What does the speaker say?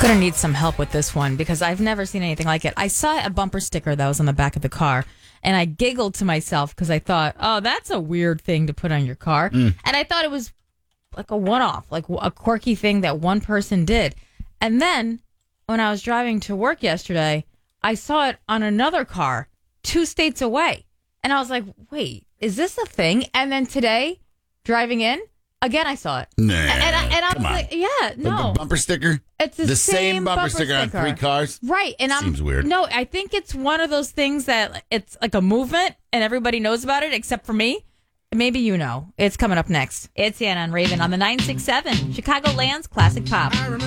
going to need some help with this one because I've never seen anything like it. I saw a bumper sticker that was on the back of the car, and I giggled to myself because I thought, oh, that's a weird thing to put on your car. And I thought it was like a one-off, like a quirky thing that one person did. And then when I was driving to work yesterday, I saw it on another car 2 states away. And I was like, wait, is this a thing? And then today, driving in, again, I saw it. Nah, and I was like, yeah, no. The bumper sticker? It's the same bumper sticker on 3 cars? Right. And Seems weird. No, I think it's one of those things that it's like a movement and everybody knows about it except for me. Maybe you know. It's coming up next. It's Anna and Raven on the 967 Chicagoland's Classic Pop.